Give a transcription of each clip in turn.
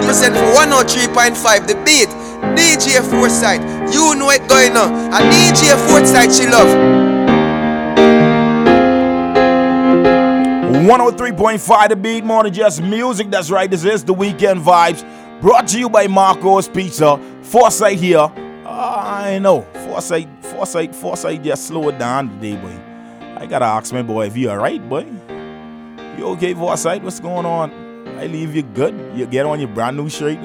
represent for 103.5 The Beat. DJ Foresight, you know it going on. And DJ Foresight, she love 103.5 The Beat, more than just music. That's right, this is the Weekend Vibes, brought to you by Marco's Pizza. Foresight here. I know, Foresight just slowed down today, boy. I gotta ask my boy if you alright, boy. You okay, Foresight? What's going on? I leave you good. You get on your brand new shirt.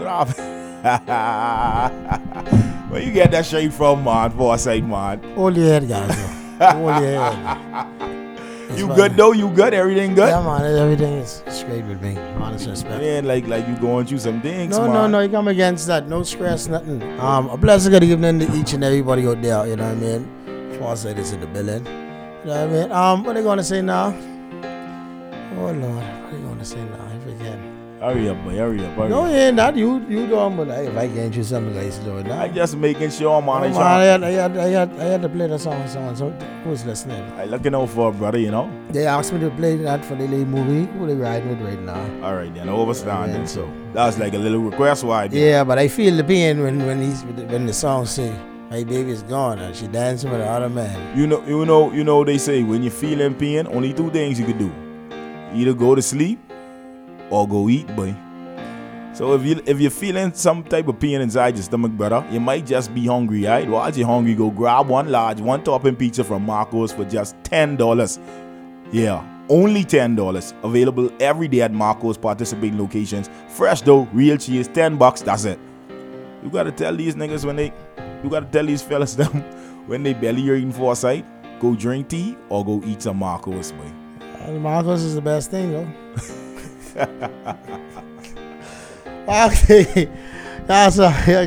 Where you get that shirt from, man, Foresight, man? Hold your head, guys. Hold your head. You good though? You good? Everything good? Yeah, man. Everything is straight with me. Honest respect. Man, like you going through some things, no, man. No. You come against that. No stress, nothing. A blessed good evening to each and everybody out there. You know what I mean? Foresight is in the building. You know what I mean? What are they gonna say now? Oh Lord, what are they gonna say now? I forget. Hurry up, boy. Hurry up. No, yeah, not you don't. But if I get you something, guys, do it now. I just making sure, man. I had to play the song. So who's listening? I looking out for a brother, you know. They asked me to play that for the little movie. Who they riding with right now? All right, then overstand. So that was like a little request, why? Yeah, but I feel the pain when the song say, "My baby's gone" and she dancing with the other man. You know. They say when you're feeling pain, only two things you could do: either go to sleep or go eat, boy. So if you're feeling some type of pain inside your stomach, brother, you might just be hungry, right? While you're hungry, go grab one large, one topping pizza from Marco's for just $10. Yeah, only $10. Available every day at Marco's participating locations. Fresh dough, real cheese, $10. That's it. You gotta tell these niggas you gotta tell these fellas them when they belly eating Foresight, go drink tea or go eat some Marco's, boy. Marco's is the best thing, though. Okay, Gaza.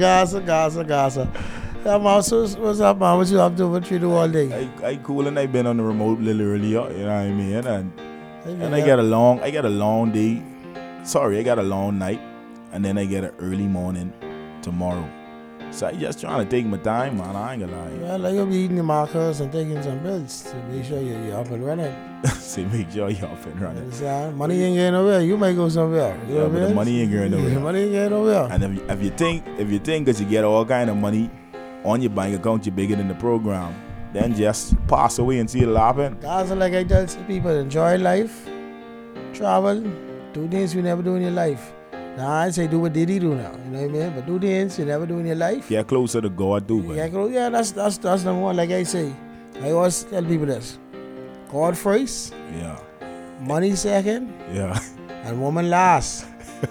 Yeah, man, so what's up, man? What you up to? What you do all day? I cool, and I been on the remote little earlier, you know what I mean? And I got a long day. Sorry, I got a long night, and then I get an early morning tomorrow. So I just trying to take my time, man. I ain't gonna lie. Yeah, like you'll be eating the Marcos and taking some pills to make sure you're up and running. Say make sure you're up and running. Money ain't getting nowhere. You might go somewhere. You know but the money ain't going nowhere. Money ain't getting nowhere. And if you think because you get all kind of money on your bank account, you're bigger than the program, then just pass away and see it happen. That's like I tell people: enjoy life, travel, do things you never do in your life. Now I say do what Diddy do now, you know what I mean? But do things you never do in your life. Get closer to God, do it. Yeah, that's number one. Like I say, I always tell people this: God first, yeah, money second, yeah, and woman last.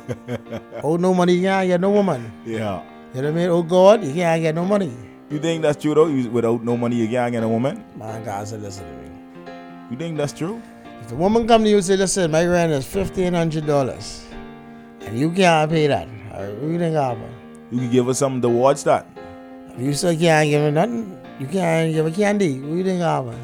Oh, no money, you can't get no woman. Yeah, you know what I mean? Oh God, you can't get no money. You think that's true though? Without no money, you can't get a woman? My God, say listen to me. You think that's true? If the woman come to you and say, listen, my rent is $1,500. And you can't pay that. What do you think happen? You can give her something towards that. If you still can't give her nothing, you can't give her candy. What do you think happen?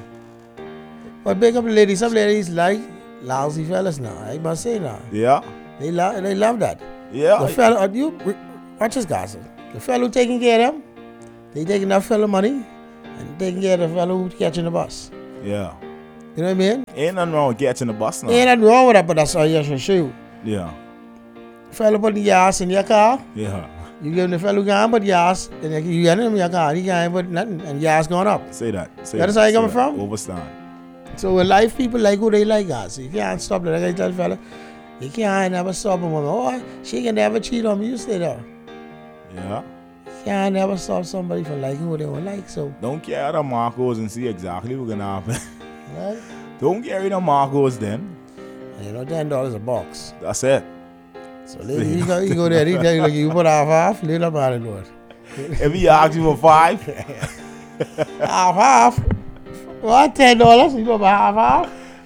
But big up the ladies. Some ladies like lousy fellas now. I must say now. Yeah. They love that. Yeah. The fella, watch this gossip. The fellow who taking care of them, they taking that fella money and taking care of the fellow who catching the bus. Yeah. You know what I mean? Ain't nothing wrong with catching the bus now. Ain't nothing wrong with that, but that's all you should show. Yeah. Fellow put the gas in your car. Yeah. You give the fellow can't put gas, and you get him in your car, he can't put nothing, and gas going up. Say that. That's how you coming from? Overstand. So in life, people like who they like, guys. You can't stop that. Like I tell the fella, you can't never stop a woman. Oh, she can never cheat on me. You stay there. Yeah. You can't never stop somebody from liking who they don't like. So don't carry the Marcos and see exactly what's gonna happen. Right? Don't carry the Marcos then. You know, $10 a box. That's it. So you go there, he tell you like you put half, little about it, Lord. If he asks you for 5, half. What, $10? You go for half?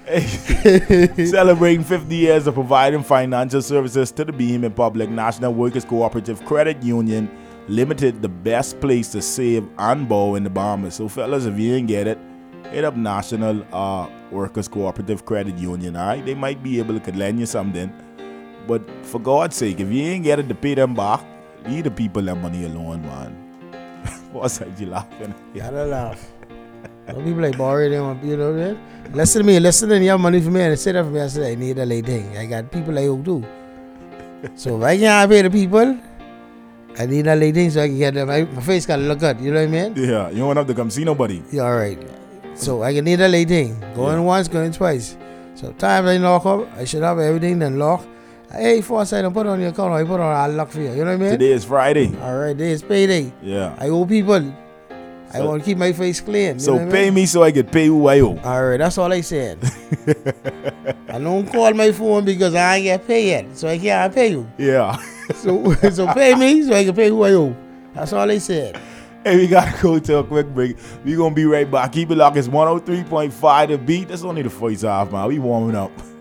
Celebrating 50 years of providing financial services to the Behemoth Public National Workers Cooperative Credit Union Limited, the best place to save and borrow in the Bahamas. So fellas, if you didn't get it, hit up National Workers Cooperative Credit Union, all right? They might be able to lend you something. But for God's sake, if you ain't get it to pay them back, leave the people that money alone, man. What's that you laughing? Gotta laugh. Some people like borrow them, you know what I mean? Listen to me, you have money for me, and say that for me, I said, I need a lady thing. I got people like you do. So if I can't pay the people, I need a lady so I can get them. My face gotta look good, you know what I mean? Yeah, you don't have to come see nobody. Yeah, alright. So I can need a lady. Going once, going twice. So times I lock up, I should have everything then lock. Hey, Forsyth, don't put on your account, I put on a lock for you. You know what I mean? Today is Friday. Alright, today is payday. Yeah. I owe people. I want to keep my face clean. So pay me so I can pay who I owe. Alright, that's all I said. I don't call my phone because I ain't get paid yet. So I can't pay you. Yeah. So pay me so I can pay who I owe. That's all I said. Hey, we gotta go to a quick break. We gonna be right back. Keep it locked. It's 103.5 The Beat. That's only the first half, man. We warming up.